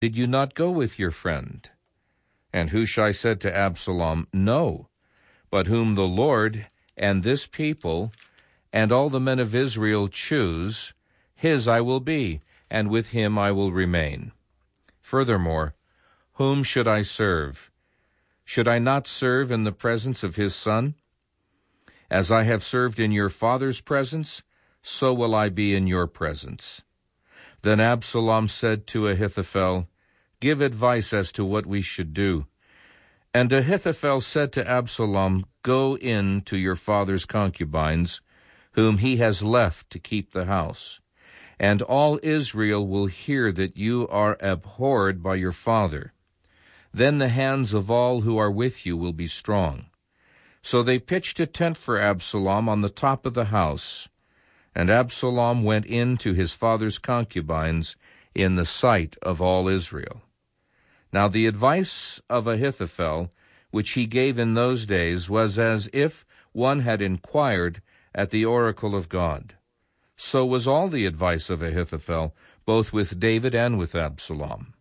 Did you not go with your friend? And Hushai said to Absalom, No, but whom the Lord and this people and all the men of Israel choose, his I will be, and with him I will remain. Furthermore, whom should I serve? Should I not serve in the presence of his son? As I have served in your father's presence, so will I be in your presence. Then Absalom said to Ahithophel, Give advice as to what we should do. And Ahithophel said to Absalom, Go in to your father's concubines, whom he has left to keep the house. And all Israel will hear that you are abhorred by your father. Then the hands of all who are with you will be strong. So they pitched a tent for Absalom on the top of the house, and Absalom went in to his father's concubines in the sight of all Israel. Now the advice of Ahithophel, which he gave in those days, was as if one had inquired at the oracle of God. So was all the advice of Ahithophel, both with David and with Absalom.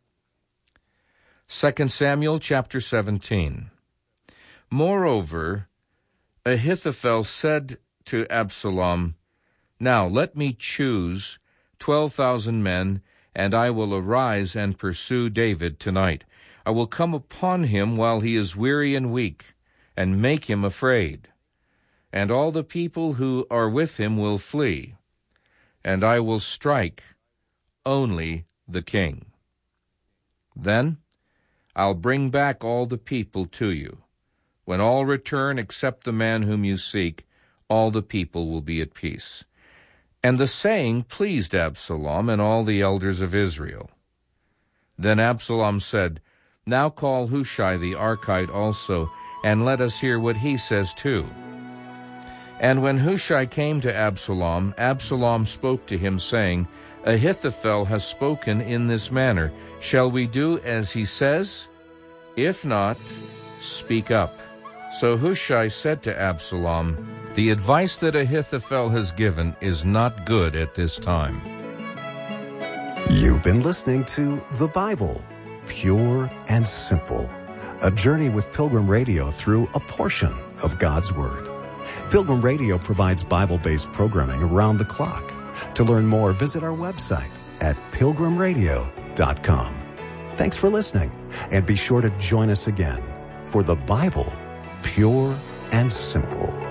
2 Samuel chapter 17. Moreover, Ahithophel said to Absalom, Now let me choose 12,000 men, and I will arise and pursue David tonight. I will come upon him while he is weary and weak, and make him afraid. And all the people who are with him will flee, and I will strike only the king. Then I'll bring back all the people to you. When all return except the man whom you seek, all the people will be at peace. And the saying pleased Absalom and all the elders of Israel. Then Absalom said, Now call Hushai the Archite also, and let us hear what he says too. And when Hushai came to Absalom, Absalom spoke to him, saying, Ahithophel has spoken in this manner. Shall we do as he says? If not, speak up. So Hushai said to Absalom, The advice that Ahithophel has given is not good at this time. You've been listening to The Bible, Pure and Simple, a journey with Pilgrim Radio through a portion of God's Word. Pilgrim Radio provides Bible-based programming around the clock. To learn more, visit our website at pilgrimradio.com. Thanks for listening, and be sure to join us again for The Bible, Pure and Simple.